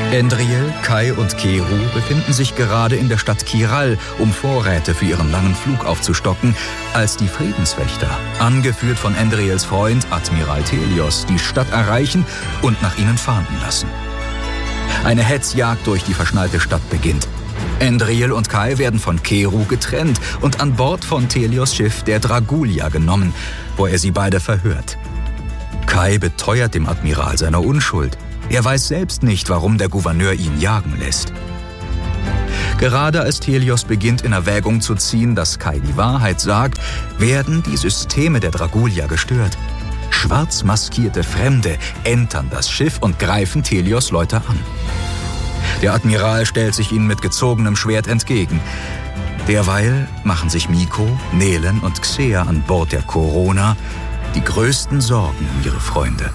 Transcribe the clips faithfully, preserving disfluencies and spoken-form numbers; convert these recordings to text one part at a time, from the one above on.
Endriel, Kai und Keru befinden sich gerade in der Stadt Kiral, um Vorräte für ihren langen Flug aufzustocken, als die Friedenswächter, angeführt von Endriels Freund Admiral Telios, die Stadt erreichen und nach ihnen fahnden lassen. Eine Hetzjagd durch die verschnallte Stadt beginnt. Endriel und Kai werden von Keru getrennt und an Bord von Telios Schiff der Dragulia genommen, wo er sie beide verhört. Kai beteuert dem Admiral seine Unschuld. Er weiß selbst nicht, warum der Gouverneur ihn jagen lässt. Gerade als Telios beginnt, in Erwägung zu ziehen, dass Kai die Wahrheit sagt, werden die Systeme der Dragulia gestört. Schwarz maskierte Fremde entern das Schiff und greifen Telios Leute an. Der Admiral stellt sich ihnen mit gezogenem Schwert entgegen. Derweil machen sich Miko, Nelen und Xea an Bord der Corona die größten Sorgen um ihre Freunde.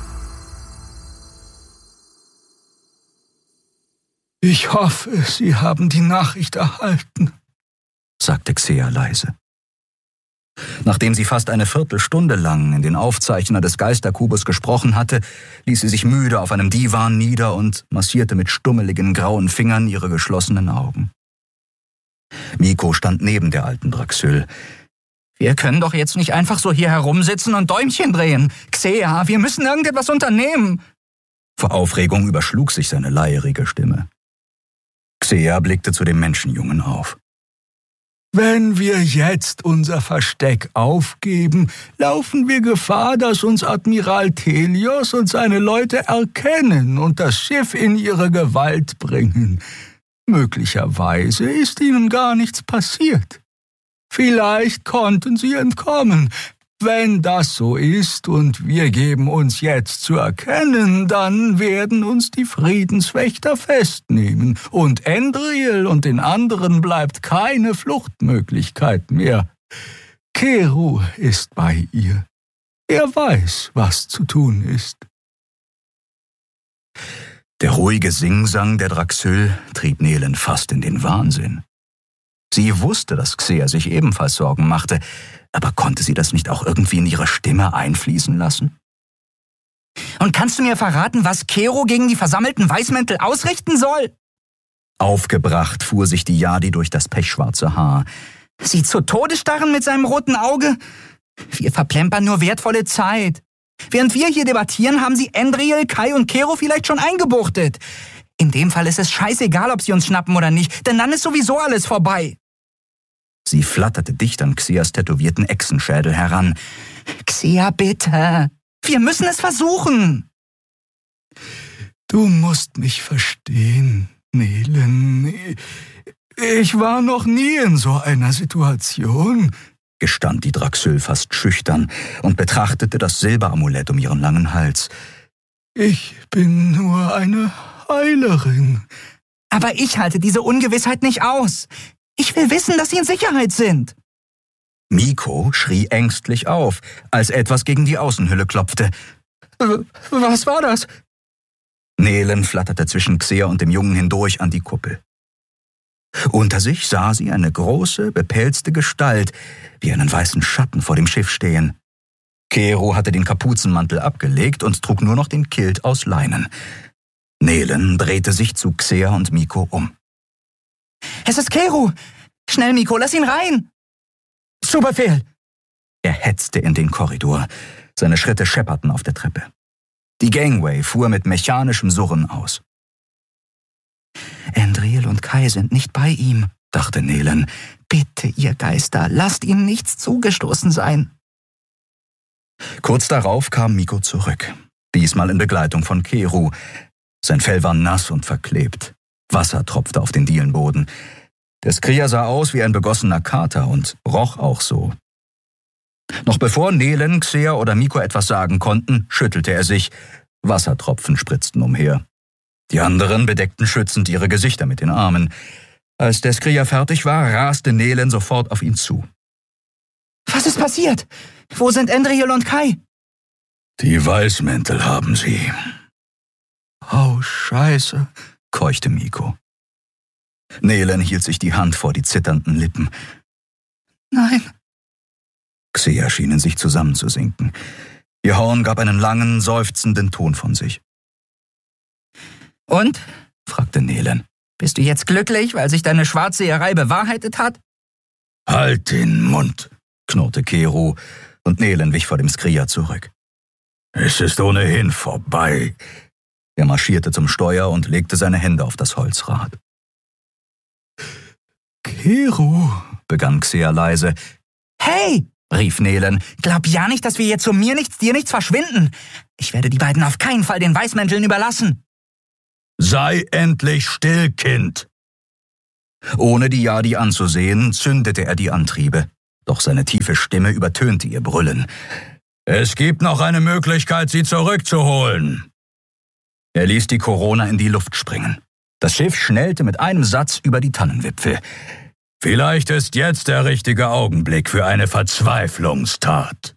»Ich hoffe, Sie haben die Nachricht erhalten«, sagte Xea leise. Nachdem sie fast eine Viertelstunde lang in den Aufzeichner des Geisterkubus gesprochen hatte, ließ sie sich müde auf einem Divan nieder und massierte mit stummeligen grauen Fingern ihre geschlossenen Augen. Miko stand neben der alten Draxyl. »Wir können doch jetzt nicht einfach so hier herumsitzen und Däumchen drehen. Xea, wir müssen irgendetwas unternehmen.« Vor Aufregung überschlug sich seine leierige Stimme. Xea blickte zu dem Menschenjungen auf. »Wenn wir jetzt unser Versteck aufgeben, laufen wir Gefahr, dass uns Admiral Telios und seine Leute erkennen und das Schiff in ihre Gewalt bringen. Möglicherweise ist ihnen gar nichts passiert. Vielleicht konnten sie entkommen. Wenn das so ist und wir geben uns jetzt zu erkennen, dann werden uns die Friedenswächter festnehmen und Endriel und den anderen bleibt keine Fluchtmöglichkeit mehr. Keru ist bei ihr. Er weiß, was zu tun ist.« Der ruhige Singsang der Draxyl trieb Nelen fast in den Wahnsinn. Sie wusste, dass Xea sich ebenfalls Sorgen machte, aber konnte sie das nicht auch irgendwie in ihre Stimme einfließen lassen? »Und kannst du mir verraten, was Keru gegen die versammelten Weißmäntel ausrichten soll?« Aufgebracht fuhr sich die Yadi durch das pechschwarze Haar. »Sie zu Tode starren mit seinem roten Auge? Wir verplempern nur wertvolle Zeit. Während wir hier debattieren, haben sie Endriel, Kai und Keru vielleicht schon eingebuchtet. In dem Fall ist es scheißegal, ob sie uns schnappen oder nicht, denn dann ist sowieso alles vorbei.« Sie flatterte dicht an Xeas tätowierten Echsenschädel heran. »Xea, bitte. Wir müssen es versuchen.« »Du musst mich verstehen, Nelen. Ich war noch nie in so einer Situation«, gestand die Draxyl fast schüchtern und betrachtete das Silberamulett um ihren langen Hals. »Ich bin nur eine Heilerin.« »Aber ich halte diese Ungewissheit nicht aus. Ich will wissen, dass Sie in Sicherheit sind.« Miko schrie ängstlich auf, als etwas gegen die Außenhülle klopfte. »Was war das?« Nelen flatterte zwischen Xea und dem Jungen hindurch an die Kuppel. Unter sich sah sie eine große, bepelzte Gestalt, wie einen weißen Schatten vor dem Schiff stehen. Keru hatte den Kapuzenmantel abgelegt und trug nur noch den Kilt aus Leinen. Nelen drehte sich zu Xea und Miko um. »Es ist Keru! Schnell, Miko, lass ihn rein!« »Zu Befehl!« Er hetzte in den Korridor. Seine Schritte schepperten auf der Treppe. Die Gangway fuhr mit mechanischem Surren aus. »Endriel und Kai sind nicht bei ihm«, dachte Nelen. »Bitte, ihr Geister, lasst ihm nichts zugestoßen sein.« Kurz darauf kam Miko zurück, diesmal in Begleitung von Keru. Sein Fell war nass und verklebt. Wasser tropfte auf den Dielenboden. Der Skria sah aus wie ein begossener Kater und roch auch so. Noch bevor Nelen, Xea oder Miko etwas sagen konnten, schüttelte er sich. Wassertropfen spritzten umher. Die anderen bedeckten schützend ihre Gesichter mit den Armen. Als der Skria fertig war, raste Nelen sofort auf ihn zu. »Was ist passiert? Wo sind Endriel und Kai?« »Die Weißmäntel haben sie.« »Oh, Scheiße«, keuchte Miko. Nelen hielt sich die Hand vor die zitternden Lippen. »Nein.« Xea schien in sich zusammenzusinken. Ihr Horn gab einen langen, seufzenden Ton von sich. »Und? fragte Nelen. Bist du jetzt glücklich, weil sich deine Schwarzseherei bewahrheitet hat? Halt den Mund, knurrte Kero, und Nelen wich vor dem Skria zurück. Es ist ohnehin vorbei. Er marschierte zum Steuer und legte seine Hände auf das Holzrad. Kero, begann Xea leise. Hey, rief Nelen, glaub ja nicht, dass wir jetzt zu mir nichts, dir nichts verschwinden. Ich werde die beiden auf keinen Fall den Weißmänteln überlassen. Sei endlich still, Kind. Ohne die Yadi anzusehen, zündete er die Antriebe. Doch seine tiefe Stimme übertönte ihr Brüllen. Es gibt noch eine Möglichkeit, sie zurückzuholen. Er ließ die Corona in die Luft springen. Das Schiff schnellte mit einem Satz über die Tannenwipfel. Vielleicht ist jetzt der richtige Augenblick für eine Verzweiflungstat.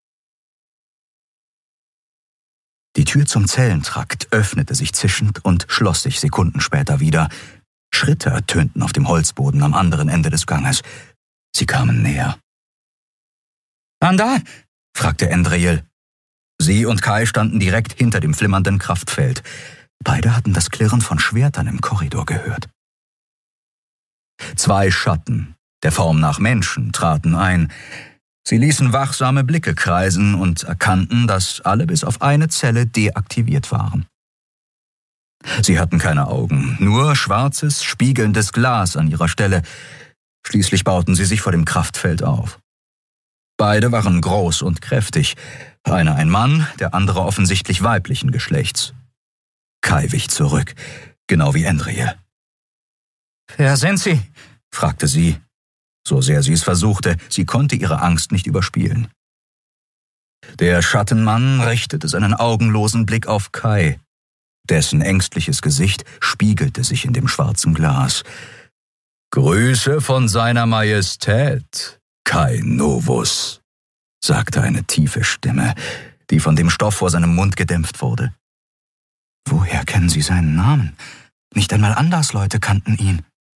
Die Tür zum Zellentrakt öffnete sich zischend und schloss sich Sekunden später wieder. Schritte ertönten auf dem Holzboden am anderen Ende des Ganges. Sie kamen näher. »Anda?« fragte Endriel. Sie und Kai standen direkt hinter dem flimmernden Kraftfeld. Beide hatten das Klirren von Schwertern im Korridor gehört. Zwei Schatten, der Form nach Menschen, traten ein. Sie ließen wachsame Blicke kreisen und erkannten, dass alle bis auf eine Zelle deaktiviert waren. Sie hatten keine Augen, nur schwarzes, spiegelndes Glas an ihrer Stelle. Schließlich bauten sie sich vor dem Kraftfeld auf. Beide waren groß und kräftig, einer ein Mann, der andere offensichtlich weiblichen Geschlechts. Kai wich zurück, genau wie Endriel. »Wer sind Sie?« fragte sie. So sehr sie es versuchte, sie konnte ihre Angst nicht überspielen. Der Schattenmann richtete seinen augenlosen Blick auf Kai. Dessen ängstliches Gesicht spiegelte sich in dem schwarzen Glas. »Grüße von seiner Majestät, Kai Novus«, sagte eine tiefe Stimme, die von dem Stoff vor seinem Mund gedämpft wurde. Woher kennen Sie seinen Namen? Nicht einmal Andersleute kannten ihn.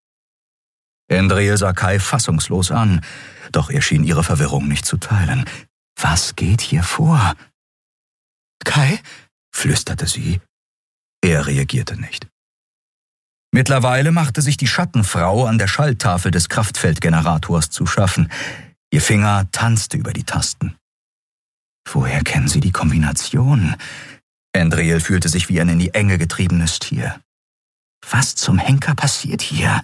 Endriel sah Kai fassungslos an, doch er schien ihre Verwirrung nicht zu teilen. Was geht hier vor? »Kai?« flüsterte sie. Er reagierte nicht. Mittlerweile machte sich die Schattenfrau an der Schalttafel des Kraftfeldgenerators zu schaffen. Ihr Finger tanzte über die Tasten. Woher kennen Sie die Kombination? Endriel fühlte sich wie ein in die Enge getriebenes Tier. Was zum Henker passiert hier?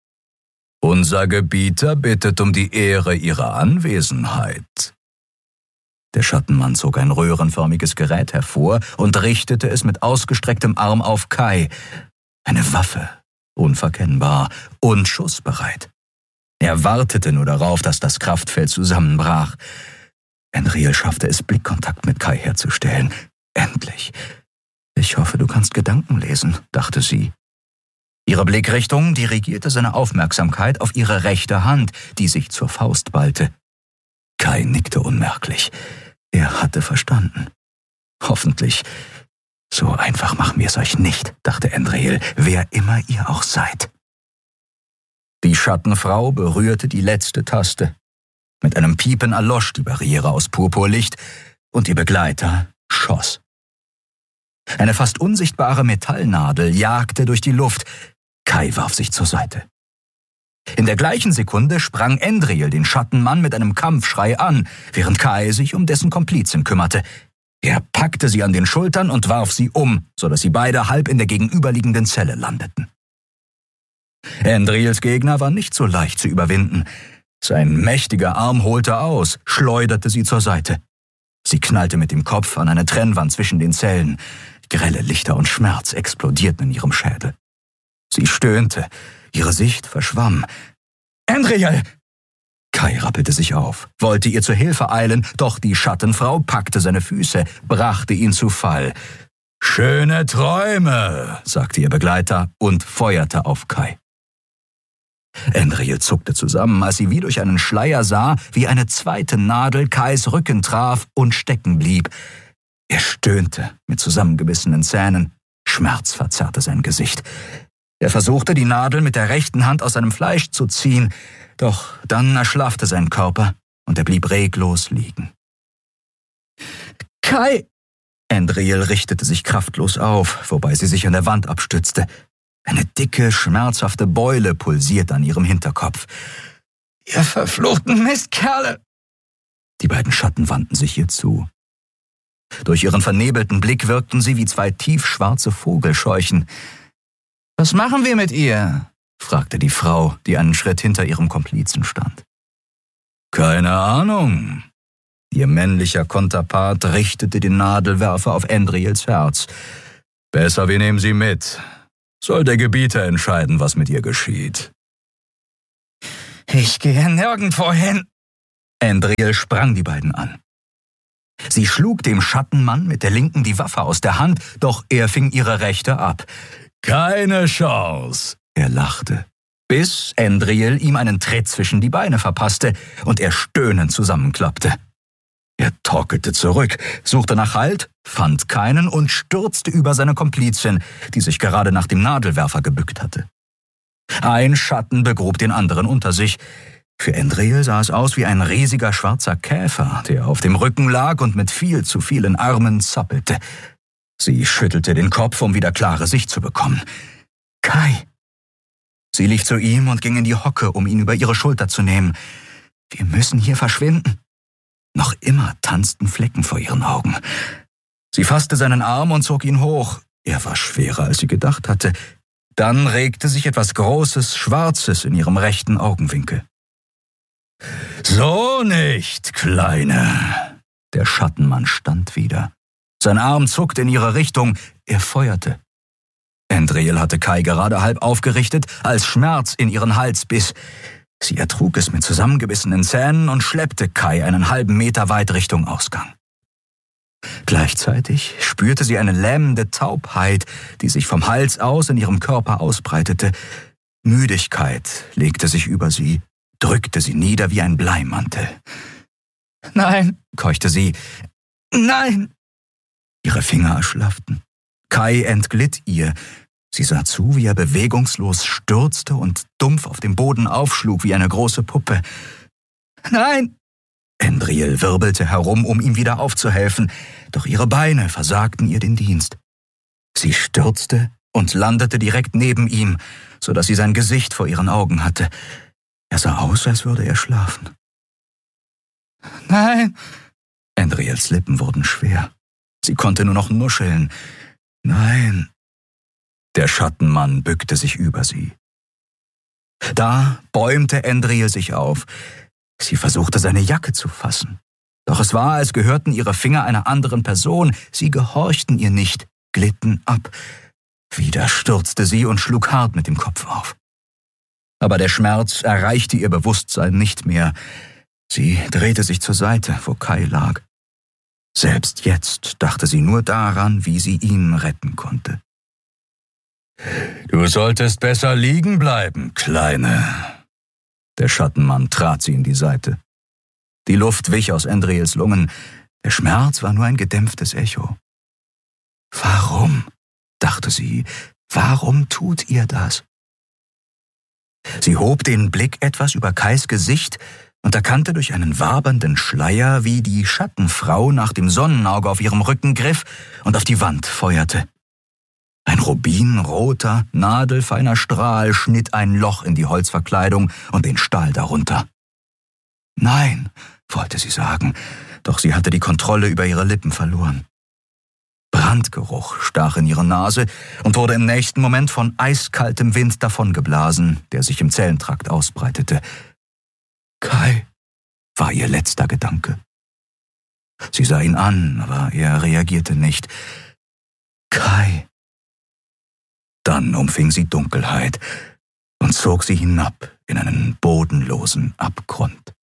Unser Gebieter bittet um die Ehre Ihrer Anwesenheit. Der Schattenmann zog ein röhrenförmiges Gerät hervor und richtete es mit ausgestrecktem Arm auf Kai. Eine Waffe, unverkennbar und schussbereit. Er wartete nur darauf, dass das Kraftfeld zusammenbrach. Endriel schaffte es, Blickkontakt mit Kai herzustellen. Endlich. Ich hoffe, du kannst Gedanken lesen, dachte sie. Ihre Blickrichtung dirigierte seine Aufmerksamkeit auf ihre rechte Hand, die sich zur Faust ballte. Kai nickte unmerklich. Er hatte verstanden. Hoffentlich. So einfach machen wir es euch nicht, dachte Endriel, wer immer ihr auch seid. Die Schattenfrau berührte die letzte Taste. Mit einem Piepen erlosch die Barriere aus Purpurlicht und ihr Begleiter schoss. Eine fast unsichtbare Metallnadel jagte durch die Luft. Kai warf sich zur Seite. In der gleichen Sekunde sprang Endriel den Schattenmann mit einem Kampfschrei an, während Kai sich um dessen Komplizin kümmerte. Er packte sie an den Schultern und warf sie um, sodass sie beide halb in der gegenüberliegenden Zelle landeten. Endriels Gegner war nicht so leicht zu überwinden. Sein mächtiger Arm holte aus, schleuderte sie zur Seite. Sie knallte mit dem Kopf an eine Trennwand zwischen den Zellen. Grelle Lichter und Schmerz explodierten in ihrem Schädel. Sie stöhnte, ihre Sicht verschwamm. »Endriel!« Kai rappelte sich auf, wollte ihr zur Hilfe eilen, doch die Schattenfrau packte seine Füße, brachte ihn zu Fall. »Schöne Träume«, sagte ihr Begleiter und feuerte auf Kai. Endriel zuckte zusammen, als sie wie durch einen Schleier sah, wie eine zweite Nadel Kais Rücken traf und stecken blieb. Er stöhnte mit zusammengebissenen Zähnen. Schmerz verzerrte sein Gesicht. Er versuchte, die Nadel mit der rechten Hand aus seinem Fleisch zu ziehen, doch dann erschlaffte sein Körper und er blieb reglos liegen. »Kai!« Endriel richtete sich kraftlos auf, wobei sie sich an der Wand abstützte. Eine dicke, schmerzhafte Beule pulsiert an ihrem Hinterkopf. »Ihr verfluchten Mistkerle!« Die beiden Schatten wandten sich ihr zu. Durch ihren vernebelten Blick wirkten sie wie zwei tiefschwarze Vogelscheuchen. »Was machen wir mit ihr?« fragte die Frau, die einen Schritt hinter ihrem Komplizen stand. »Keine Ahnung.« Ihr männlicher Konterpart richtete den Nadelwerfer auf Endriels Herz. »Besser, wir nehmen sie mit. Soll der Gebieter entscheiden, was mit ihr geschieht.« »Ich gehe nirgendwo hin!« Endriel sprang die beiden an. Sie schlug dem Schattenmann mit der linken die Waffe aus der Hand, doch er fing ihre rechte ab. »Keine Chance!« Er lachte, bis Endriel ihm einen Tritt zwischen die Beine verpasste und er stöhnend zusammenklappte. Er torkelte zurück, suchte nach Halt, fand keinen und stürzte über seine Komplizin, die sich gerade nach dem Nadelwerfer gebückt hatte. Ein Schatten begrub den anderen unter sich. Für Endriel sah es aus wie ein riesiger schwarzer Käfer, der auf dem Rücken lag und mit viel zu vielen Armen zappelte. Sie schüttelte den Kopf, um wieder klare Sicht zu bekommen. »Kai!« Sie lief zu ihm und ging in die Hocke, um ihn über ihre Schulter zu nehmen. »Wir müssen hier verschwinden.« Noch immer tanzten Flecken vor ihren Augen. Sie fasste seinen Arm und zog ihn hoch. Er war schwerer, als sie gedacht hatte. Dann regte sich etwas Großes, Schwarzes in ihrem rechten Augenwinkel. »So nicht, Kleine!« Der Schattenmann stand wieder. Sein Arm zuckte in ihre Richtung. Er feuerte. Endriel hatte Kai gerade halb aufgerichtet, als Schmerz in ihren Hals biss. Sie ertrug es mit zusammengebissenen Zähnen und schleppte Kai einen halben Meter weit Richtung Ausgang. Gleichzeitig spürte sie eine lähmende Taubheit, die sich vom Hals aus in ihrem Körper ausbreitete. Müdigkeit legte sich über sie, drückte sie nieder wie ein Bleimantel. »Nein«, keuchte sie. »Nein!« Ihre Finger erschlafften. Kai entglitt ihr. Sie sah zu, wie er bewegungslos stürzte und dumpf auf dem Boden aufschlug wie eine große Puppe. »Nein!« Endriel wirbelte herum, um ihm wieder aufzuhelfen, doch ihre Beine versagten ihr den Dienst. Sie stürzte und landete direkt neben ihm, so dass sie sein Gesicht vor ihren Augen hatte. Er sah aus, als würde er schlafen. »Nein!« Endriels Lippen wurden schwer. Sie konnte nur noch nuscheln. »Nein!« Der Schattenmann bückte sich über sie. Da bäumte Endriel sich auf. Sie versuchte, seine Jacke zu fassen. Doch es war, als gehörten ihre Finger einer anderen Person. Sie gehorchten ihr nicht, glitten ab. Wieder stürzte sie und schlug hart mit dem Kopf auf. Aber der Schmerz erreichte ihr Bewusstsein nicht mehr. Sie drehte sich zur Seite, wo Kai lag. Selbst jetzt dachte sie nur daran, wie sie ihn retten konnte. »Du solltest besser liegen bleiben, Kleine.« Der Schattenmann trat sie in die Seite. Die Luft wich aus Endriels Lungen. Der Schmerz war nur ein gedämpftes Echo. »Warum?«, dachte sie, »warum tut ihr das?« Sie hob den Blick etwas über Kais Gesicht und erkannte durch einen wabernden Schleier, wie die Schattenfrau nach dem Sonnenauge auf ihrem Rücken griff und auf die Wand feuerte. Ein rubinroter, nadelfeiner Strahl schnitt ein Loch in die Holzverkleidung und den Stahl darunter. »Nein«, wollte sie sagen, doch sie hatte die Kontrolle über ihre Lippen verloren. Brandgeruch stach in ihre Nase und wurde im nächsten Moment von eiskaltem Wind davongeblasen, der sich im Zellentrakt ausbreitete. »Kai«, war ihr letzter Gedanke. Sie sah ihn an, aber er reagierte nicht. »Kai«. Dann umfing sie Dunkelheit und zog sie hinab in einen bodenlosen Abgrund.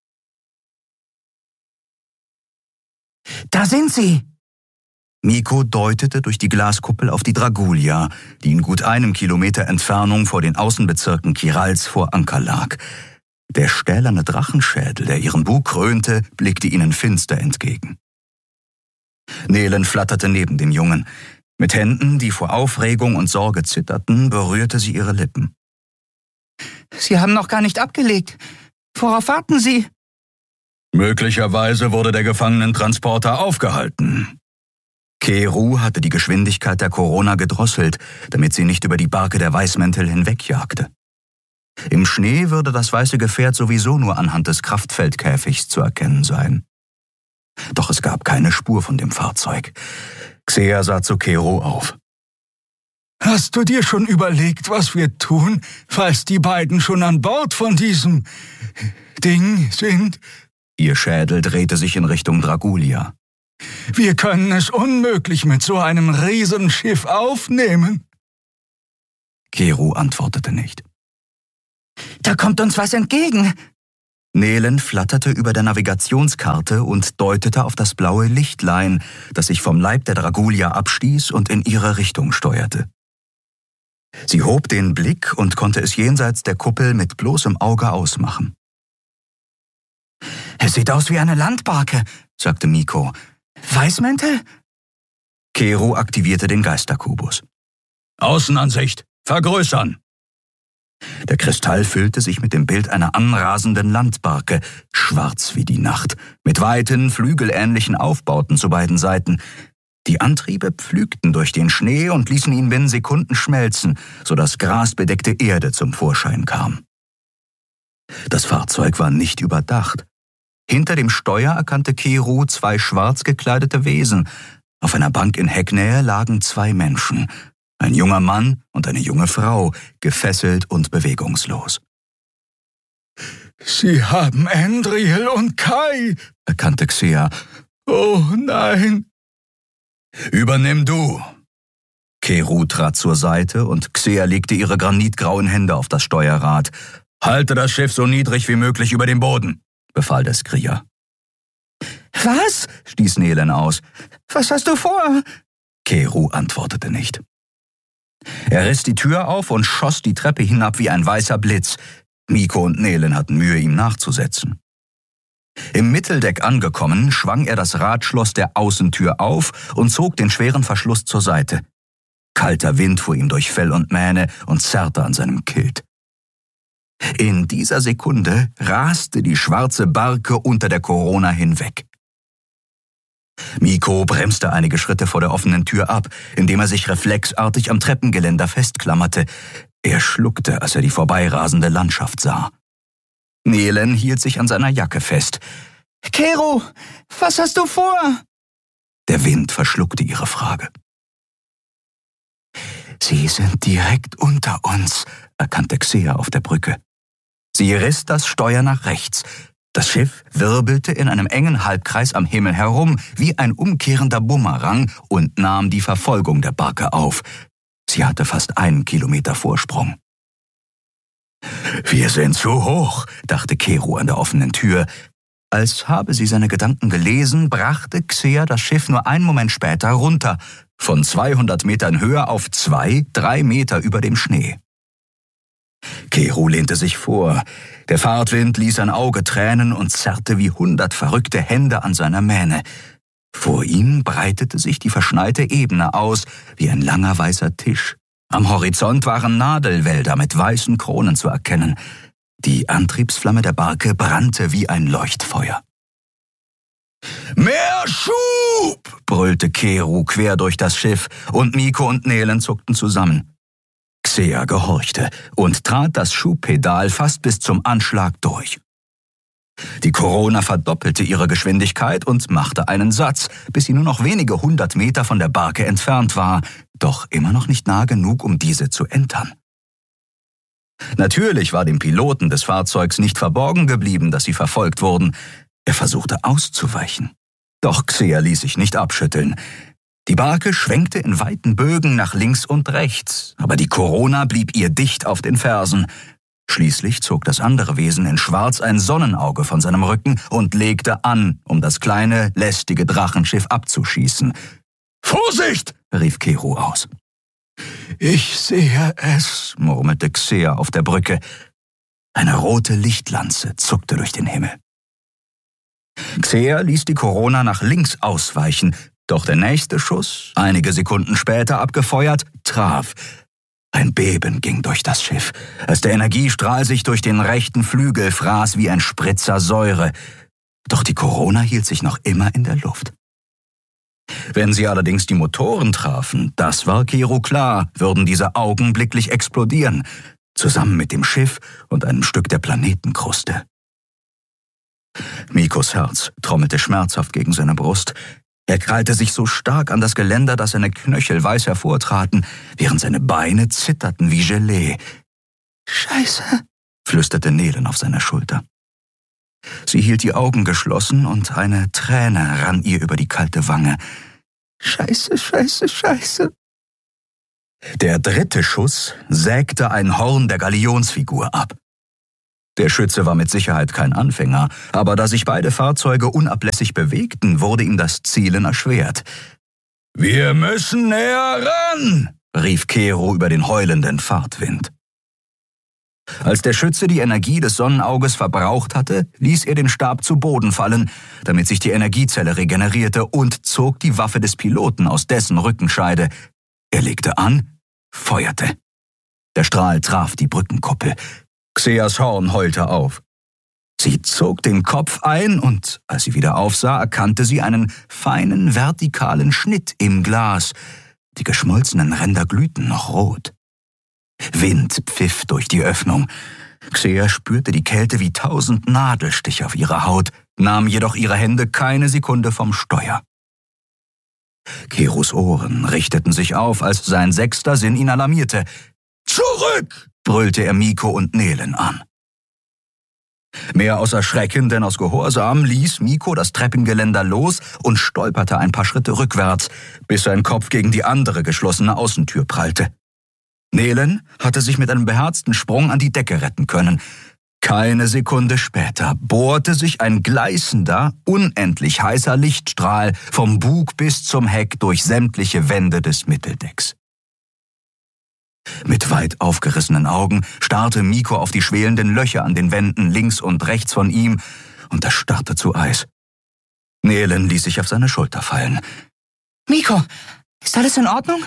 »Da sind sie!« Miko deutete durch die Glaskuppel auf die Dragulia, die in gut einem Kilometer Entfernung vor den Außenbezirken Kirals vor Anker lag. Der stählerne Drachenschädel, der ihren Bug krönte, blickte ihnen finster entgegen. Nelen flatterte neben dem Jungen. Mit Händen, die vor Aufregung und Sorge zitterten, berührte sie ihre Lippen. »Sie haben noch gar nicht abgelegt. Worauf warten Sie?« »Möglicherweise wurde der Gefangenentransporter aufgehalten.« Keru hatte die Geschwindigkeit der Corona gedrosselt, damit sie nicht über die Barke der Weißmäntel hinwegjagte. Im Schnee würde das weiße Gefährt sowieso nur anhand des Kraftfeldkäfigs zu erkennen sein. Doch es gab keine Spur von dem Fahrzeug. Xea sah zu Keru auf. »Hast du dir schon überlegt, was wir tun, falls die beiden schon an Bord von diesem Ding sind?« Ihr Schädel drehte sich in Richtung Dragulia. »Wir können es unmöglich mit so einem Riesenschiff aufnehmen.« Keru antwortete nicht. »Da kommt uns was entgegen!« Nelen flatterte über der Navigationskarte und deutete auf das blaue Lichtlein, das sich vom Leib der Dragulia abstieß und in ihre Richtung steuerte. Sie hob den Blick und konnte es jenseits der Kuppel mit bloßem Auge ausmachen. »Es sieht aus wie eine Landbarke«, sagte Miko. »Weißmäntel?« Keru aktivierte den Geisterkubus. »Außenansicht, vergrößern!« Der Kristall füllte sich mit dem Bild einer anrasenden Landbarke, schwarz wie die Nacht, mit weiten, flügelähnlichen Aufbauten zu beiden Seiten. Die Antriebe pflügten durch den Schnee und ließen ihn binnen Sekunden schmelzen, sodass grasbedeckte Erde zum Vorschein kam. Das Fahrzeug war nicht überdacht. Hinter dem Steuer erkannte Keru zwei schwarz gekleidete Wesen. Auf einer Bank in Hecknähe lagen zwei Menschen, ein junger Mann und eine junge Frau, gefesselt und bewegungslos. »Sie haben Andriel und Kai«, erkannte Xea. »Oh nein!« »Übernimm du!« Keru trat zur Seite und Xea legte ihre granitgrauen Hände auf das Steuerrad. »Halte das Schiff so niedrig wie möglich über dem Boden«, befahl der Skrier. »Was?« stieß Nelen aus. »Was hast du vor?« Keru antwortete nicht. Er riss die Tür auf und schoss die Treppe hinab wie ein weißer Blitz. Miko und Nelen hatten Mühe, ihm nachzusetzen. Im Mitteldeck angekommen, schwang er das Radschloss der Außentür auf und zog den schweren Verschluss zur Seite. Kalter Wind fuhr ihm durch Fell und Mähne und zerrte an seinem Kilt. In dieser Sekunde raste die schwarze Barke unter der Corona hinweg. Miko bremste einige Schritte vor der offenen Tür ab, indem er sich reflexartig am Treppengeländer festklammerte. Er schluckte, als er die vorbeirasende Landschaft sah. Nelen hielt sich an seiner Jacke fest. »Keru, was hast du vor?« Der Wind verschluckte ihre Frage. »Sie sind direkt unter uns«, erkannte Xea auf der Brücke. Sie riss das Steuer nach rechts. Das Schiff wirbelte in einem engen Halbkreis am Himmel herum, wie ein umkehrender Bumerang, und nahm die Verfolgung der Barke auf. Sie hatte fast einen Kilometer Vorsprung. »Wir sind zu hoch«, dachte Keru an der offenen Tür. Als habe sie seine Gedanken gelesen, brachte Xea das Schiff nur einen Moment später runter, von zweihundert Metern Höhe auf zwei, drei Meter über dem Schnee. Keru lehnte sich vor. Der Fahrtwind ließ ein Auge tränen und zerrte wie hundert verrückte Hände an seiner Mähne. Vor ihm breitete sich die verschneite Ebene aus, wie ein langer weißer Tisch. Am Horizont waren Nadelwälder mit weißen Kronen zu erkennen. Die Antriebsflamme der Barke brannte wie ein Leuchtfeuer. »Mehr Schub!« brüllte Keru quer durch das Schiff, und Miko und Nelen zuckten zusammen. Xea gehorchte und trat das Schubpedal fast bis zum Anschlag durch. Die Corona verdoppelte ihre Geschwindigkeit und machte einen Satz, bis sie nur noch wenige hundert Meter von der Barke entfernt war, doch immer noch nicht nah genug, um diese zu entern. Natürlich war dem Piloten des Fahrzeugs nicht verborgen geblieben, dass sie verfolgt wurden. Er versuchte auszuweichen. Doch Xea ließ sich nicht abschütteln. Die Barke schwenkte in weiten Bögen nach links und rechts, aber die Corona blieb ihr dicht auf den Fersen. Schließlich zog das andere Wesen in Schwarz ein Sonnenauge von seinem Rücken und legte an, um das kleine, lästige Drachenschiff abzuschießen. »Vorsicht!« rief Keru aus. »Ich sehe es«, murmelte Xea auf der Brücke. Eine rote Lichtlanze zuckte durch den Himmel. Xea ließ die Corona nach links ausweichen, doch der nächste Schuss, einige Sekunden später abgefeuert, traf. Ein Beben ging durch das Schiff, als der Energiestrahl sich durch den rechten Flügel fraß wie ein Spritzer Säure. Doch die Corona hielt sich noch immer in der Luft. Wenn sie allerdings die Motoren trafen, das war Kero klar, würden diese augenblicklich explodieren, zusammen mit dem Schiff und einem Stück der Planetenkruste. Mikos Herz trommelte schmerzhaft gegen seine Brust. Er krallte sich so stark an das Geländer, dass seine Knöchel weiß hervortraten, während seine Beine zitterten wie Gelee. »Scheiße«, flüsterte Nelen auf seiner Schulter. Sie hielt die Augen geschlossen und eine Träne rann ihr über die kalte Wange. »Scheiße, scheiße, scheiße.« Der dritte Schuss sägte ein Horn der Galionsfigur ab. Der Schütze war mit Sicherheit kein Anfänger, aber da sich beide Fahrzeuge unablässig bewegten, wurde ihm das Zielen erschwert. »Wir müssen näher ran«, rief Kero über den heulenden Fahrtwind. Als der Schütze die Energie des Sonnenauges verbraucht hatte, ließ er den Stab zu Boden fallen, damit sich die Energiezelle regenerierte, und zog die Waffe des Piloten aus dessen Rückenscheide. Er legte an, feuerte. Der Strahl traf die Brückenkuppel. Xeas Horn heulte auf. Sie zog den Kopf ein und, als sie wieder aufsah, erkannte sie einen feinen, vertikalen Schnitt im Glas. Die geschmolzenen Ränder glühten noch rot. Wind pfiff durch die Öffnung. Xea spürte die Kälte wie tausend Nadelstiche auf ihrer Haut, nahm jedoch ihre Hände keine Sekunde vom Steuer. Keros Ohren richteten sich auf, als sein sechster Sinn ihn alarmierte. »Zurück!« brüllte er Miko und Nelen an. Mehr aus Erschrecken denn aus Gehorsam ließ Miko das Treppengeländer los und stolperte ein paar Schritte rückwärts, bis sein Kopf gegen die andere geschlossene Außentür prallte. Nelen hatte sich mit einem beherzten Sprung an die Decke retten können. Keine Sekunde später bohrte sich ein gleißender, unendlich heißer Lichtstrahl vom Bug bis zum Heck durch sämtliche Wände des Mitteldecks. Mit weit aufgerissenen Augen starrte Miko auf die schwelenden Löcher an den Wänden links und rechts von ihm und erstarrte zu Eis. Nelen ließ sich auf seine Schulter fallen. »Miko, ist alles in Ordnung?«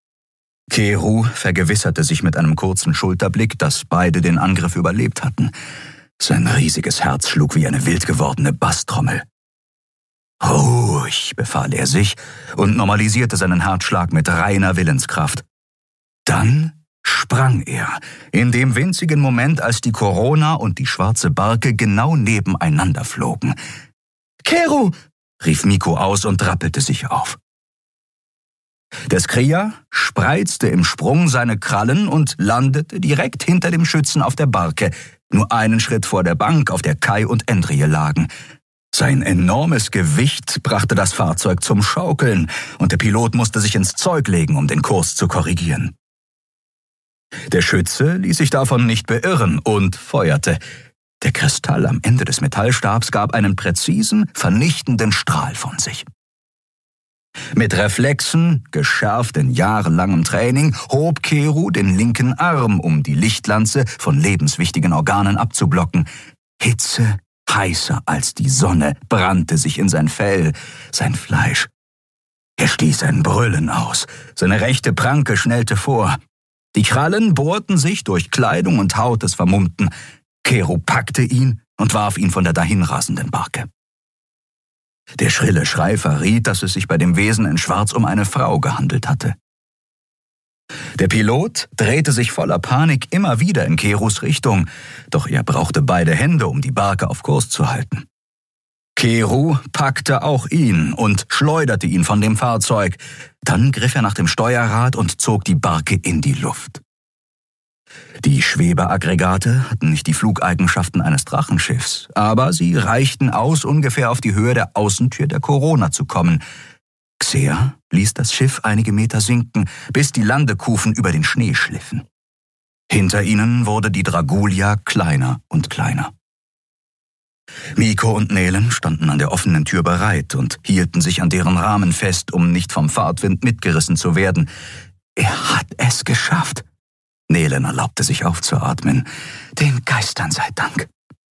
Kero vergewisserte sich mit einem kurzen Schulterblick, dass beide den Angriff überlebt hatten. Sein riesiges Herz schlug wie eine wild gewordene Basstrommel. »Ruhig«, befahl er sich und normalisierte seinen Herzschlag mit reiner Willenskraft. Dann sprang er, in dem winzigen Moment, als die Corona und die schwarze Barke genau nebeneinander flogen. »Kero«, rief Miko aus und rappelte sich auf. Der Skria spreizte im Sprung seine Krallen und landete direkt hinter dem Schützen auf der Barke, nur einen Schritt vor der Bank, auf der Kai und Endrie lagen. Sein enormes Gewicht brachte das Fahrzeug zum Schaukeln, und der Pilot musste sich ins Zeug legen, um den Kurs zu korrigieren. Der Schütze ließ sich davon nicht beirren und feuerte. Der Kristall am Ende des Metallstabs gab einen präzisen, vernichtenden Strahl von sich. Mit Reflexen, geschärft in jahrelangem Training, hob Kero den linken Arm, um die Lichtlanze von lebenswichtigen Organen abzublocken. Hitze, heißer als die Sonne, brannte sich in sein Fell, sein Fleisch. Er stieß ein Brüllen aus. Seine rechte Pranke schnellte vor. Die Krallen bohrten sich durch Kleidung und Haut des Vermummten. Kero packte ihn und warf ihn von der dahinrasenden Barke. Der schrille Schrei verriet, dass es sich bei dem Wesen in Schwarz um eine Frau gehandelt hatte. Der Pilot drehte sich voller Panik immer wieder in Keros Richtung, doch er brauchte beide Hände, um die Barke auf Kurs zu halten. Kero packte auch ihn und schleuderte ihn von dem Fahrzeug. Dann griff er nach dem Steuerrad und zog die Barke in die Luft. Die Schwebeaggregate hatten nicht die Flugeigenschaften eines Drachenschiffs, aber sie reichten aus, ungefähr auf die Höhe der Außentür der Corona zu kommen. Xea ließ das Schiff einige Meter sinken, bis die Landekufen über den Schnee schliffen. Hinter ihnen wurde die Dragulia kleiner und kleiner. Miko und Nelen standen an der offenen Tür bereit und hielten sich an deren Rahmen fest, um nicht vom Fahrtwind mitgerissen zu werden. Er hat es geschafft. Nelen erlaubte sich aufzuatmen. Den Geistern sei Dank.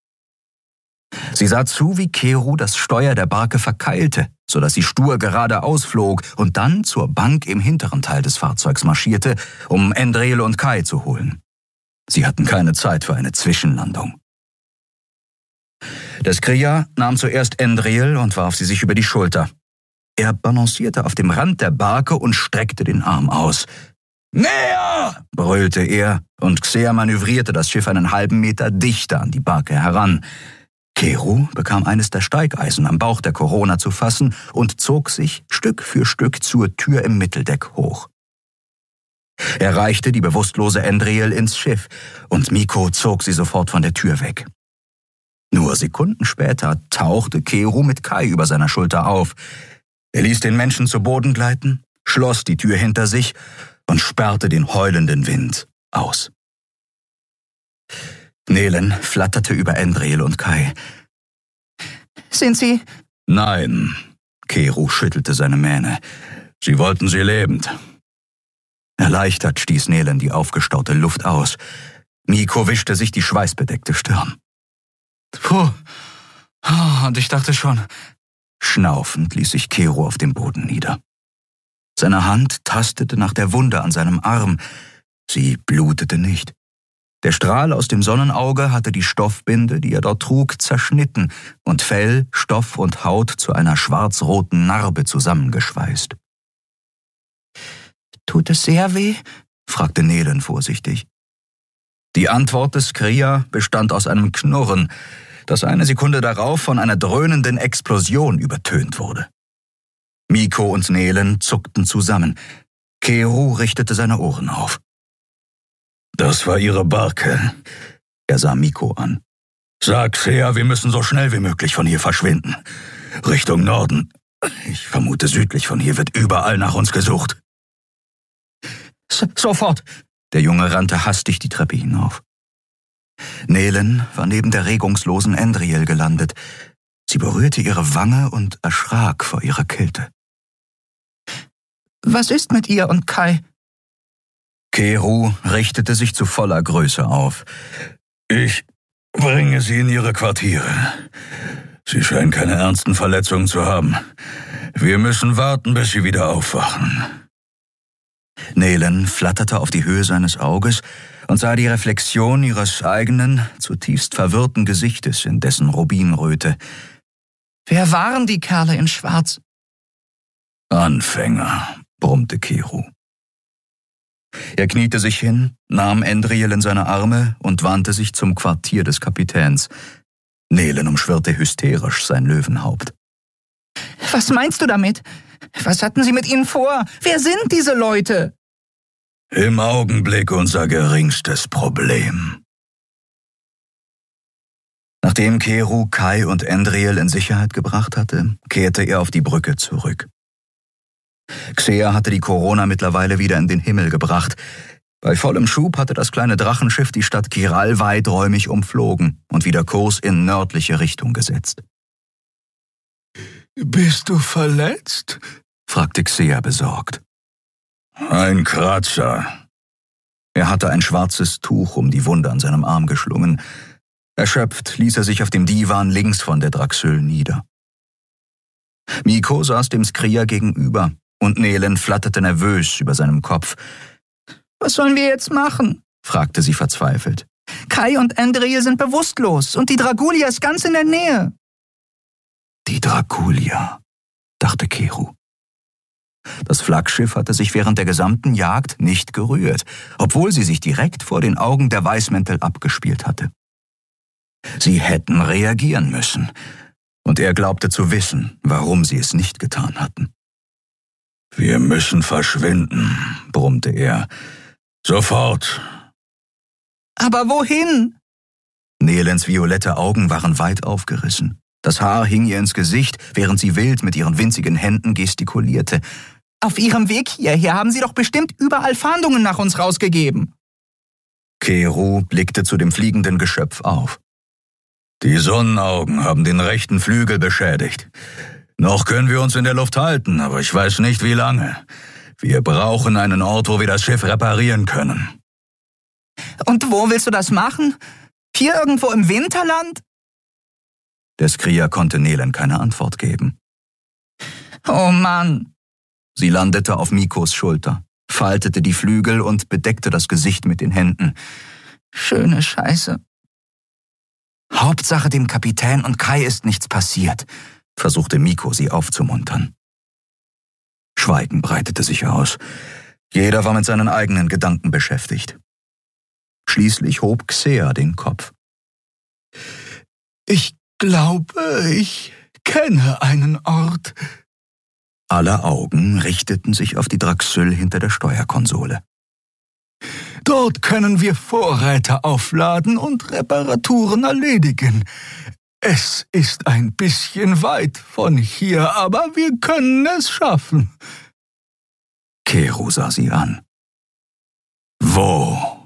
Sie sah zu, wie Kero das Steuer der Barke verkeilte, sodass sie stur geradeaus flog und dann zur Bank im hinteren Teil des Fahrzeugs marschierte, um Endriel und Kai zu holen. Sie hatten keine Zeit für eine Zwischenlandung. Der Skria nahm zuerst Endriel und warf sie sich über die Schulter. Er balancierte auf dem Rand der Barke und streckte den Arm aus. »Näher!« brüllte er, und Xer manövrierte das Schiff einen halben Meter dichter an die Barke heran. Keru bekam eines der Steigeisen am Bauch der Corona zu fassen und zog sich Stück für Stück zur Tür im Mitteldeck hoch. Er reichte die bewusstlose Endriel ins Schiff, und Mikko zog sie sofort von der Tür weg. Nur Sekunden später tauchte Keru mit Kai über seiner Schulter auf. Er ließ den Menschen zu Boden gleiten, schloss die Tür hinter sich und sperrte den heulenden Wind aus. Nelen flatterte über Endriel und Kai. »Sind Sie?« »Nein«, Keru schüttelte seine Mähne. »Sie wollten sie lebend.« Erleichtert stieß Nelen die aufgestaute Luft aus. Mikko wischte sich die schweißbedeckte Stirn. »Puh, oh, und ich dachte schon...« Schnaufend ließ sich Keru auf dem Boden nieder. Seine Hand tastete nach der Wunde an seinem Arm. Sie blutete nicht. Der Strahl aus dem Sonnenauge hatte die Stoffbinde, die er dort trug, zerschnitten und Fell, Stoff und Haut zu einer schwarz-roten Narbe zusammengeschweißt. »Tut es sehr weh?« fragte Nelen vorsichtig. Die Antwort des Kria bestand aus einem Knurren, das eine Sekunde darauf von einer dröhnenden Explosion übertönt wurde. Mikko und Nelen zuckten zusammen. Keru richtete seine Ohren auf. »Das war ihre Barke«, er sah Mikko an. »Sag's her, wir müssen so schnell wie möglich von hier verschwinden. Richtung Norden. Ich vermute, südlich von hier wird überall nach uns gesucht.« S- »Sofort!« Der Junge rannte hastig die Treppe hinauf. Nelen war neben der regungslosen Endriel gelandet. Sie berührte ihre Wange und erschrak vor ihrer Kälte. »Was ist mit ihr und Kai?« Keru richtete sich zu voller Größe auf. »Ich bringe sie in ihre Quartiere. Sie scheinen keine ernsten Verletzungen zu haben. Wir müssen warten, bis sie wieder aufwachen.« Nelen flatterte auf die Höhe seines Auges und sah die Reflexion ihres eigenen, zutiefst verwirrten Gesichtes in dessen Rubinröte. »Wer waren die Kerle in Schwarz?« »Anfänger«, brummte Keru. Er kniete sich hin, nahm Endriel in seine Arme und wandte sich zum Quartier des Kapitäns. Nelen umschwirrte hysterisch sein Löwenhaupt. »Was meinst du damit? Was hatten Sie mit ihnen vor? Wer sind diese Leute?« »Im Augenblick unser geringstes Problem.« Nachdem Keru Kai und Endriel in Sicherheit gebracht hatte, kehrte er auf die Brücke zurück. Xer hatte die Corona mittlerweile wieder in den Himmel gebracht. Bei vollem Schub hatte das kleine Drachenschiff die Stadt Kiral weiträumig umflogen und wieder Kurs in nördliche Richtung gesetzt. »Bist du verletzt?« fragte Xer besorgt. »Ein Kratzer.« Er hatte ein schwarzes Tuch um die Wunde an seinem Arm geschlungen. Erschöpft ließ er sich auf dem Divan links von der Draxül nieder. Mikko saß dem Skria gegenüber und Nelen flatterte nervös über seinem Kopf. »Was sollen wir jetzt machen?« fragte sie verzweifelt. »Kai und Endriel sind bewusstlos und die Dragulia ist ganz in der Nähe.« »Die Dragulia«, dachte Keru. Das Flaggschiff hatte sich während der gesamten Jagd nicht gerührt, obwohl sie sich direkt vor den Augen der Weißmäntel abgespielt hatte. Sie hätten reagieren müssen, und er glaubte zu wissen, warum sie es nicht getan hatten. »Wir müssen verschwinden«, brummte er. »Sofort!« »Aber wohin?« Nelens violette Augen waren weit aufgerissen. Das Haar hing ihr ins Gesicht, während sie wild mit ihren winzigen Händen gestikulierte. »Auf Ihrem Weg hierher haben Sie doch bestimmt überall Fahndungen nach uns rausgegeben.« Keru blickte zu dem fliegenden Geschöpf auf. »Die Sonnenaugen haben den rechten Flügel beschädigt. Noch können wir uns in der Luft halten, aber ich weiß nicht, wie lange. Wir brauchen einen Ort, wo wir das Schiff reparieren können.« »Und wo willst du das machen? Hier irgendwo im Winterland?« Der Skria konnte Nelen keine Antwort geben. »Oh Mann!« Sie landete auf Mikkos Schulter, faltete die Flügel und bedeckte das Gesicht mit den Händen. »Schöne Scheiße.« »Hauptsache dem Kapitän und Kai ist nichts passiert«, versuchte Mikko sie aufzumuntern. Schweigen breitete sich aus. Jeder war mit seinen eigenen Gedanken beschäftigt. Schließlich hob Xea den Kopf. »Ich glaube, ich kenne einen Ort.« Alle Augen richteten sich auf die Draxyl hinter der Steuerkonsole. »Dort können wir Vorräte aufladen und Reparaturen erledigen. Es ist ein bisschen weit von hier, aber wir können es schaffen.« Kero sah sie an. »Wo?«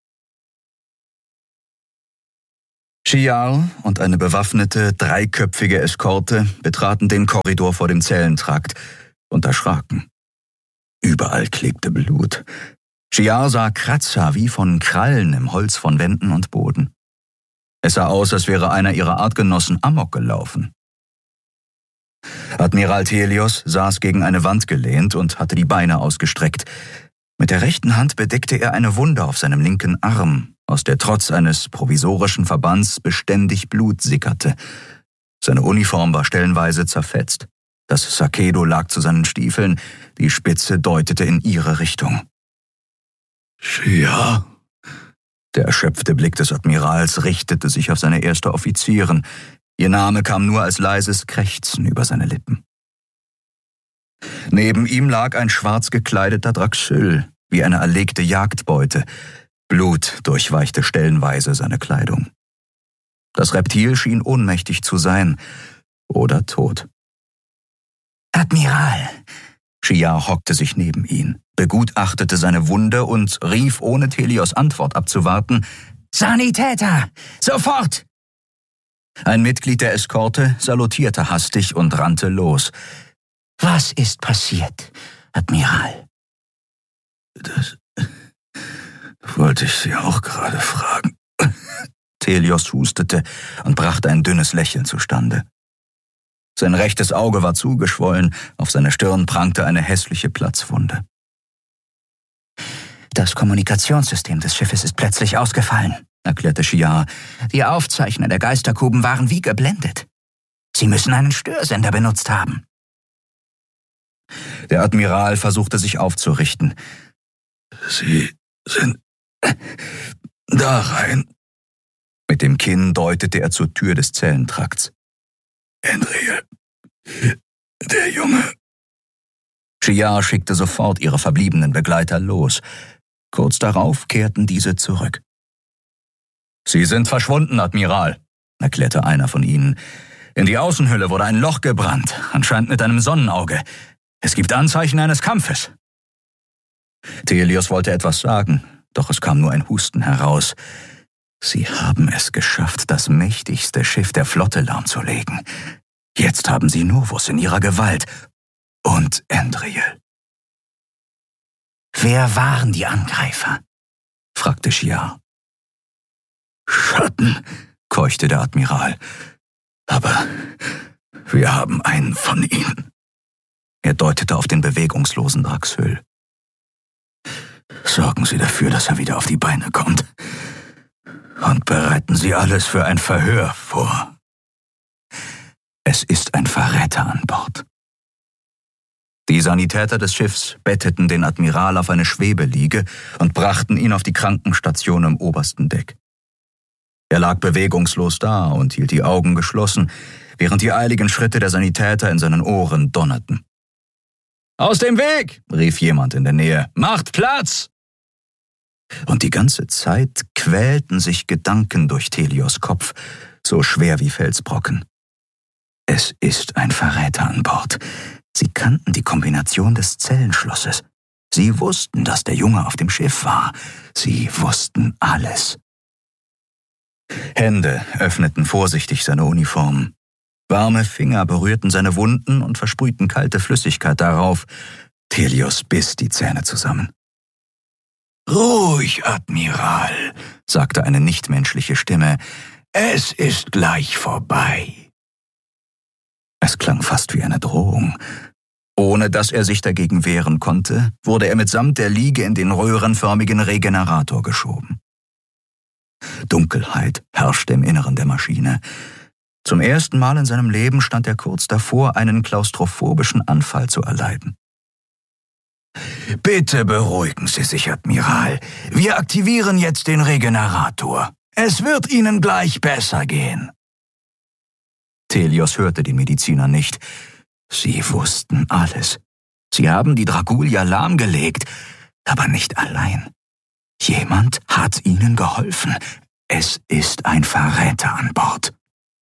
Shiar und eine bewaffnete, dreiköpfige Eskorte betraten den Korridor vor dem Zellentrakt und erschraken. Überall klebte Blut. Shiar sah Kratzer wie von Krallen im Holz von Wänden und Boden. Es sah aus, als wäre einer ihrer Artgenossen amok gelaufen. Admiral Thelios saß gegen eine Wand gelehnt und hatte die Beine ausgestreckt. Mit der rechten Hand bedeckte er eine Wunde auf seinem linken Arm, aus der trotz eines provisorischen Verbands beständig Blut sickerte. Seine Uniform war stellenweise zerfetzt. Das Sakedo lag zu seinen Stiefeln, die Spitze deutete in ihre Richtung. »Shiar?« Der erschöpfte Blick des Admirals richtete sich auf seine erste Offizierin. Ihr Name kam nur als leises Krächzen über seine Lippen. Neben ihm lag ein schwarz gekleideter Draxyl, wie eine erlegte Jagdbeute. Blut durchweichte stellenweise seine Kleidung. Das Reptil schien ohnmächtig zu sein oder tot. »Admiral!« Shiar hockte sich neben ihn, begutachtete seine Wunde und rief, ohne Thelios Antwort abzuwarten, »Sanitäter! Sofort!« Ein Mitglied der Eskorte salutierte hastig und rannte los. »Was ist passiert, Admiral?« »Das wollte ich Sie auch gerade fragen.« Thelios hustete und brachte ein dünnes Lächeln zustande. Sein rechtes Auge war zugeschwollen, auf seiner Stirn prangte eine hässliche Platzwunde. »Das Kommunikationssystem des Schiffes ist plötzlich ausgefallen«, erklärte Shiar. »Die Aufzeichner der Geisterkuben waren wie geblendet. Sie müssen einen Störsender benutzt haben.« Der Admiral versuchte sich aufzurichten. »Sie sind da rein.« Mit dem Kinn deutete er zur Tür des Zellentrakts. »Endriel, der Junge.« Shiar schickte sofort ihre verbliebenen Begleiter los. Kurz darauf kehrten diese zurück. »Sie sind verschwunden, Admiral«, erklärte einer von ihnen. »In die Außenhülle wurde ein Loch gebrannt, anscheinend mit einem Sonnenauge. Es gibt Anzeichen eines Kampfes.« Thelios wollte etwas sagen, doch es kam nur ein Husten heraus. Sie haben es geschafft, das mächtigste Schiff der Flotte lahmzulegen. Jetzt haben sie Novus in ihrer Gewalt. Und Endriel. »Wer waren die Angreifer?« fragte Shiar. »Schatten«, keuchte der Admiral. »Aber wir haben einen von ihnen.« Er deutete auf den bewegungslosen Draxyl. »Sorgen Sie dafür, dass er wieder auf die Beine kommt. Und bereiten Sie alles für ein Verhör vor. Es ist ein Verräter an Bord.« Die Sanitäter des Schiffs betteten den Admiral auf eine Schwebeliege und brachten ihn auf die Krankenstation im obersten Deck. Er lag bewegungslos da und hielt die Augen geschlossen, während die eiligen Schritte der Sanitäter in seinen Ohren donnerten. »Aus dem Weg!« rief jemand in der Nähe. »Macht Platz!« Und die ganze Zeit quälten sich Gedanken durch Thelios Kopf, so schwer wie Felsbrocken. Es ist ein Verräter an Bord. Sie kannten die Kombination des Zellenschlosses. Sie wussten, dass der Junge auf dem Schiff war. Sie wussten alles. Hände öffneten vorsichtig seine Uniform. Warme Finger berührten seine Wunden und versprühten kalte Flüssigkeit darauf. Thelios biss die Zähne zusammen. »Ruhig, Admiral«, sagte eine nichtmenschliche Stimme. »Es ist gleich vorbei.« Es klang fast wie eine Drohung. Ohne dass er sich dagegen wehren konnte, wurde er mitsamt der Liege in den röhrenförmigen Regenerator geschoben. Dunkelheit herrschte im Inneren der Maschine. Zum ersten Mal in seinem Leben stand er kurz davor, einen klaustrophobischen Anfall zu erleiden. »Bitte beruhigen Sie sich, Admiral. Wir aktivieren jetzt den Regenerator. Es wird Ihnen gleich besser gehen.« Telios hörte den Mediziner nicht. Sie wussten alles. Sie haben die Dragulia lahmgelegt, aber nicht allein. Jemand hat ihnen geholfen. Es ist ein Verräter an Bord.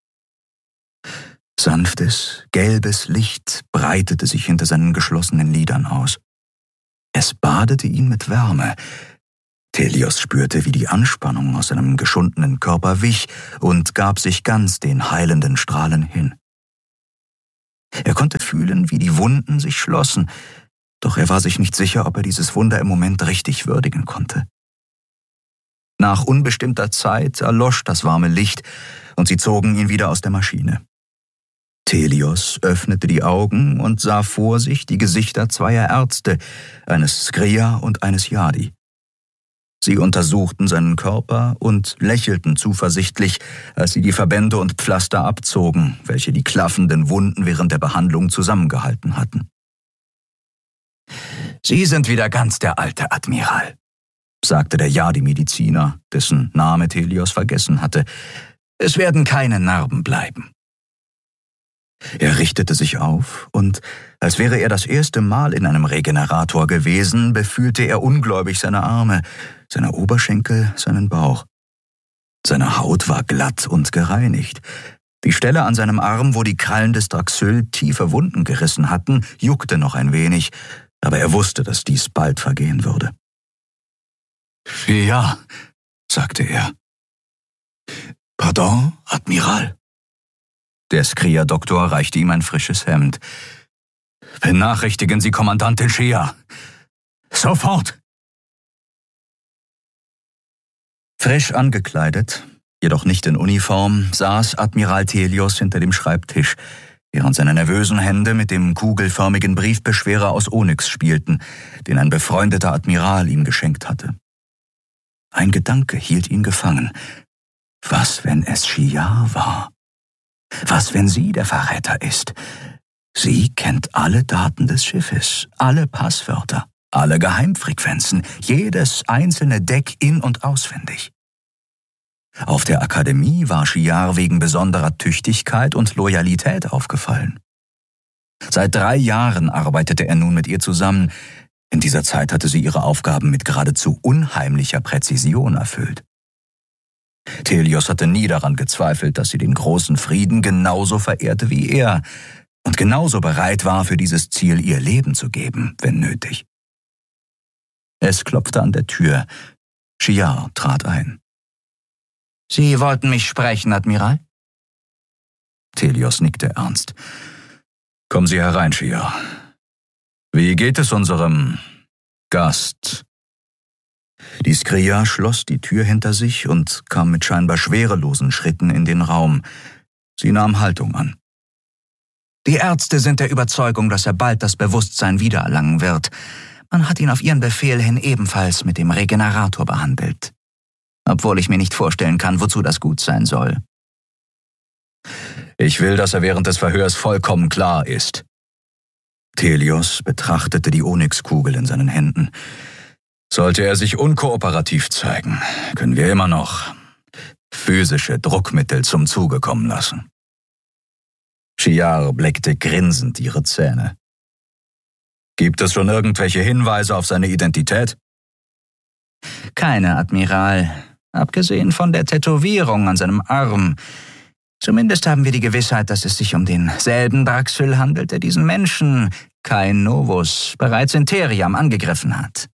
Sanftes, gelbes Licht breitete sich hinter seinen geschlossenen Lidern aus. Es badete ihn mit Wärme. Telios spürte, wie die Anspannung aus seinem geschundenen Körper wich und gab sich ganz den heilenden Strahlen hin. Er konnte fühlen, wie die Wunden sich schlossen, doch er war sich nicht sicher, ob er dieses Wunder im Moment richtig würdigen konnte. Nach unbestimmter Zeit erlosch das warme Licht und sie zogen ihn wieder aus der Maschine. Telios öffnete die Augen und sah vor sich die Gesichter zweier Ärzte, eines Skria und eines Yadi. Sie untersuchten seinen Körper und lächelten zuversichtlich, als sie die Verbände und Pflaster abzogen, welche die klaffenden Wunden während der Behandlung zusammengehalten hatten. »Sie sind wieder ganz der alte Admiral«, sagte der Yadi-Mediziner, dessen Name Telios vergessen hatte. »Es werden keine Narben bleiben.« Er richtete sich auf und, als wäre er das erste Mal in einem Regenerator gewesen, befühlte er ungläubig seine Arme, seine Oberschenkel, seinen Bauch. Seine Haut war glatt und gereinigt. Die Stelle an seinem Arm, wo die Krallen des Draxyl tiefe Wunden gerissen hatten, juckte noch ein wenig, aber er wusste, dass dies bald vergehen würde. »Ja«, sagte er. »Pardon, Admiral?« Der Skria-Doktor reichte ihm ein frisches Hemd. »Benachrichtigen Sie Kommandantin Shea. Sofort!« Frisch angekleidet, jedoch nicht in Uniform, saß Admiral Telios hinter dem Schreibtisch, während seine nervösen Hände mit dem kugelförmigen Briefbeschwerer aus Onyx spielten, den ein befreundeter Admiral ihm geschenkt hatte. Ein Gedanke hielt ihn gefangen. Was, wenn es Shea war? Was, wenn sie der Verräter ist? Sie kennt alle Daten des Schiffes, alle Passwörter, alle Geheimfrequenzen, jedes einzelne Deck in- und auswendig. Auf der Akademie war Shea wegen besonderer Tüchtigkeit und Loyalität aufgefallen. Seit drei Jahren arbeitete er nun mit ihr zusammen. In dieser Zeit hatte sie ihre Aufgaben mit geradezu unheimlicher Präzision erfüllt. Telios hatte nie daran gezweifelt, dass sie den großen Frieden genauso verehrte wie er und genauso bereit war, für dieses Ziel ihr Leben zu geben, wenn nötig. Es klopfte an der Tür. Shea trat ein. »Sie wollten mich sprechen, Admiral?« Telios nickte ernst. »Kommen Sie herein, Shea. Wie geht es unserem Gast?« Die Skria schloss die Tür hinter sich und kam mit scheinbar schwerelosen Schritten in den Raum. Sie nahm Haltung an. »Die Ärzte sind der Überzeugung, dass er bald das Bewusstsein wiedererlangen wird. Man hat ihn auf ihren Befehl hin ebenfalls mit dem Regenerator behandelt. Obwohl ich mir nicht vorstellen kann, wozu das gut sein soll.« »Ich will, dass er während des Verhörs vollkommen klar ist.« Telios betrachtete die Onyxkugel in seinen Händen. »Sollte er sich unkooperativ zeigen, können wir immer noch physische Druckmittel zum Zuge kommen lassen.« Shea blickte grinsend ihre Zähne. »Gibt es schon irgendwelche Hinweise auf seine Identität?« »Keine, Admiral. Abgesehen von der Tätowierung an seinem Arm. Zumindest haben wir die Gewissheit, dass es sich um denselben Draxyl handelt, der diesen Menschen, Kai Novus, bereits in Theriam angegriffen hat.«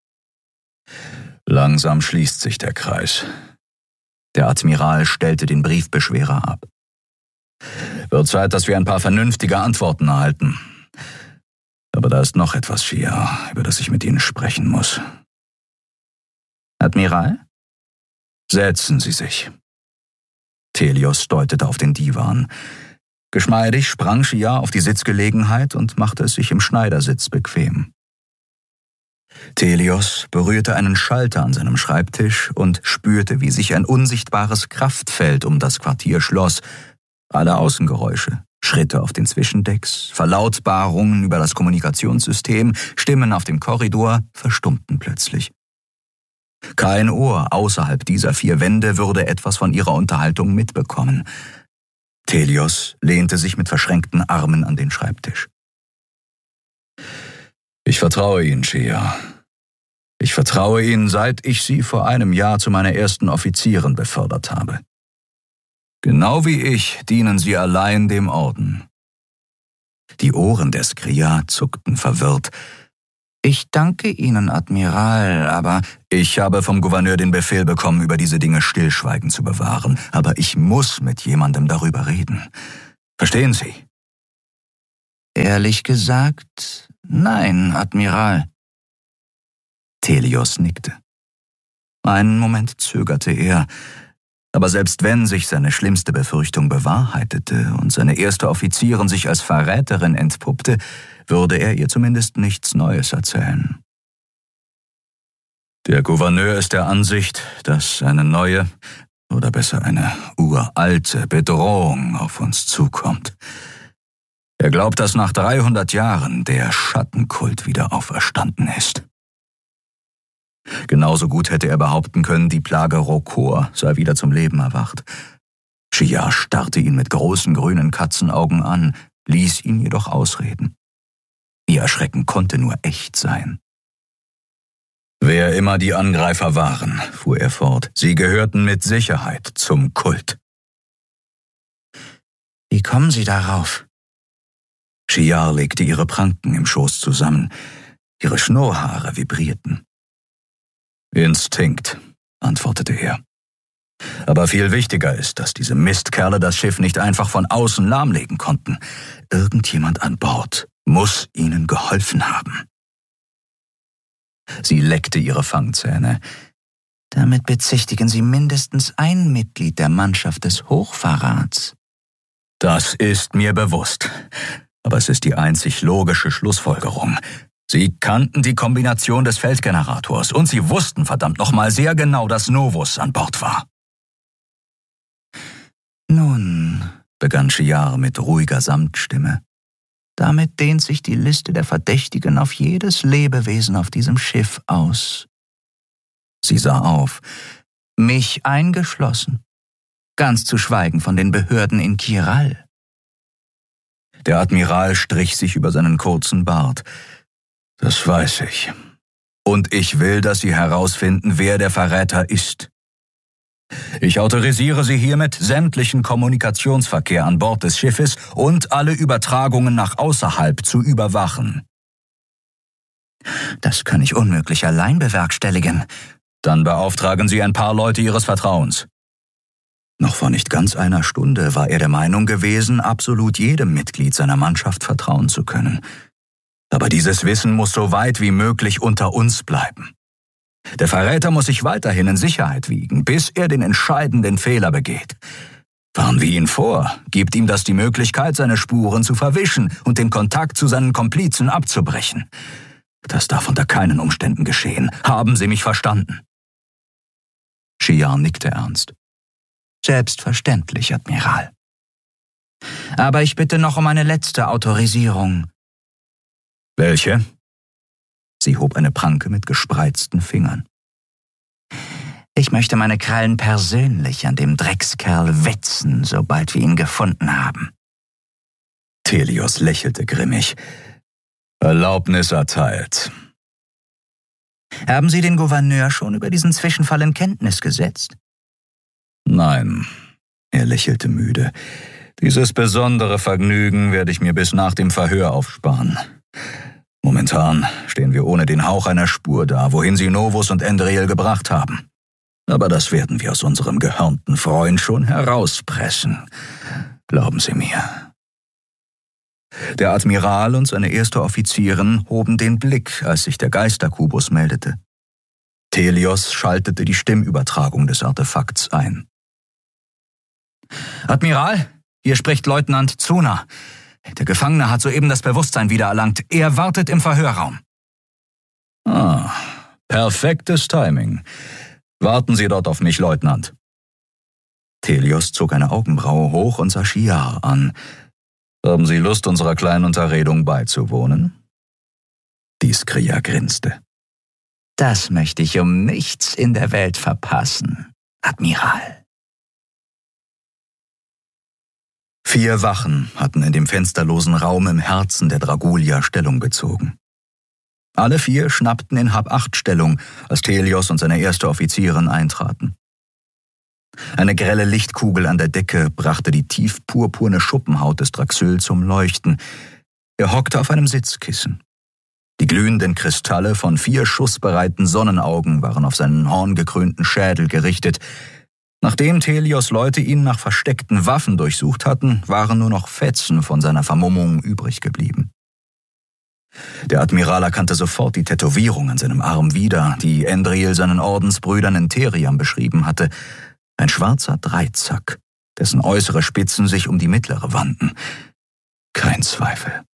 Langsam schließt sich der Kreis. Der Admiral stellte den Briefbeschwerer ab. »Wird Zeit, dass wir ein paar vernünftige Antworten erhalten. Aber da ist noch etwas, Shea, über das ich mit Ihnen sprechen muss.« »Admiral?« »Setzen Sie sich.« Telios deutete auf den Divan. Geschmeidig sprang Shea auf die Sitzgelegenheit und machte es sich im Schneidersitz bequem. Telios berührte einen Schalter an seinem Schreibtisch und spürte, wie sich ein unsichtbares Kraftfeld um das Quartier schloss. Alle Außengeräusche, Schritte auf den Zwischendecks, Verlautbarungen über das Kommunikationssystem, Stimmen auf dem Korridor verstummten plötzlich. Kein Ohr außerhalb dieser vier Wände würde etwas von ihrer Unterhaltung mitbekommen. Telios lehnte sich mit verschränkten Armen an den Schreibtisch. Ich vertraue Ihnen, Shia. Ich vertraue Ihnen, seit ich Sie vor einem Jahr zu meiner ersten Offizierin befördert habe. Genau wie ich dienen Sie allein dem Orden. Die Ohren der Skria zuckten verwirrt. Ich danke Ihnen, Admiral, aber ich habe vom Gouverneur den Befehl bekommen, über diese Dinge Stillschweigen zu bewahren. Aber ich muss mit jemandem darüber reden. Verstehen Sie? Ehrlich gesagt, nein, Admiral. Telios nickte. Einen Moment zögerte er, aber selbst wenn sich seine schlimmste Befürchtung bewahrheitete und seine erste Offizierin sich als Verräterin entpuppte, würde er ihr zumindest nichts Neues erzählen. Der Gouverneur ist der Ansicht, dass eine neue, oder besser eine uralte Bedrohung auf uns zukommt. Er glaubt, dass nach dreihundert Jahren der Schattenkult wieder auferstanden ist. Genauso gut hätte er behaupten können, die Plage Rokor sei wieder zum Leben erwacht. Shia starrte ihn mit großen grünen Katzenaugen an, ließ ihn jedoch ausreden. Ihr Erschrecken konnte nur echt sein. Wer immer die Angreifer waren, fuhr er fort, sie gehörten mit Sicherheit zum Kult. Wie kommen Sie darauf? Shia legte ihre Pranken im Schoß zusammen, ihre Schnurrhaare vibrierten. Instinkt, antwortete er. Aber viel wichtiger ist, dass diese Mistkerle das Schiff nicht einfach von außen lahmlegen konnten. Irgendjemand an Bord muss ihnen geholfen haben. Sie leckte ihre Fangzähne. Damit bezichtigen Sie mindestens ein Mitglied der Mannschaft des Hochverrats. Das ist mir bewusst, aber es ist die einzig logische Schlussfolgerung. Sie kannten die Kombination des Feldgenerators und sie wussten verdammt nochmal sehr genau, dass Novus an Bord war. Nun, begann Shiar mit ruhiger Samtstimme, damit dehnt sich die Liste der Verdächtigen auf jedes Lebewesen auf diesem Schiff aus. Sie sah auf, mich eingeschlossen, ganz zu schweigen von den Behörden in Kiral. Der Admiral strich sich über seinen kurzen Bart. Das weiß ich. Und ich will, dass Sie herausfinden, wer der Verräter ist. Ich autorisiere Sie hiermit, sämtlichen Kommunikationsverkehr an Bord des Schiffes und alle Übertragungen nach außerhalb zu überwachen. Das kann ich unmöglich allein bewerkstelligen. Dann beauftragen Sie ein paar Leute Ihres Vertrauens. Noch vor nicht ganz einer Stunde war er der Meinung gewesen, absolut jedem Mitglied seiner Mannschaft vertrauen zu können. Aber dieses Wissen muss so weit wie möglich unter uns bleiben. Der Verräter muss sich weiterhin in Sicherheit wiegen, bis er den entscheidenden Fehler begeht. Warnen wir ihn vor, gibt ihm das die Möglichkeit, seine Spuren zu verwischen und den Kontakt zu seinen Komplizen abzubrechen. Das darf unter keinen Umständen geschehen. Haben Sie mich verstanden? Shiar nickte ernst. Selbstverständlich, Admiral. Aber ich bitte noch um eine letzte Autorisierung. Welche? Sie hob eine Pranke mit gespreizten Fingern. Ich möchte meine Krallen persönlich an dem Dreckskerl wetzen, sobald wir ihn gefunden haben. Telios lächelte grimmig. Erlaubnis erteilt. Haben Sie den Gouverneur schon über diesen Zwischenfall in Kenntnis gesetzt? Nein, er lächelte müde. Dieses besondere Vergnügen werde ich mir bis nach dem Verhör aufsparen. Momentan stehen wir ohne den Hauch einer Spur da, wohin sie Novus und Endriel gebracht haben. Aber das werden wir aus unserem gehörnten Freund schon herauspressen. Glauben Sie mir. Der Admiral und seine erste Offizierin hoben den Blick, als sich der Geisterkubus meldete. Telios schaltete die Stimmübertragung des Artefakts ein. Admiral, hier spricht Leutnant Zuna. Der Gefangene hat soeben das Bewusstsein wiedererlangt. Er wartet im Verhörraum. Ah, perfektes Timing. Warten Sie dort auf mich, Leutnant. Telios zog eine Augenbraue hoch und sah Shiar an. Haben Sie Lust, unserer kleinen Unterredung beizuwohnen? Die Skria grinste. Das möchte ich um nichts in der Welt verpassen, Admiral. Vier Wachen hatten in dem fensterlosen Raum im Herzen der Dragulia Stellung bezogen. Alle vier schnappten in Hab-Acht-Stellung, als Thelios und seine erste Offizierin eintraten. Eine grelle Lichtkugel an der Decke brachte die tief purpurne Schuppenhaut des Draxyl zum Leuchten. Er hockte auf einem Sitzkissen. Die glühenden Kristalle von vier schussbereiten Sonnenaugen waren auf seinen horngekrönten Schädel gerichtet. Nachdem Thelios Leute ihn nach versteckten Waffen durchsucht hatten, waren nur noch Fetzen von seiner Vermummung übrig geblieben. Der Admiral erkannte sofort die Tätowierung an seinem Arm wieder, die Endriel seinen Ordensbrüdern in Theriam beschrieben hatte. Ein schwarzer Dreizack, dessen äußere Spitzen sich um die mittlere wandten. Kein Zweifel.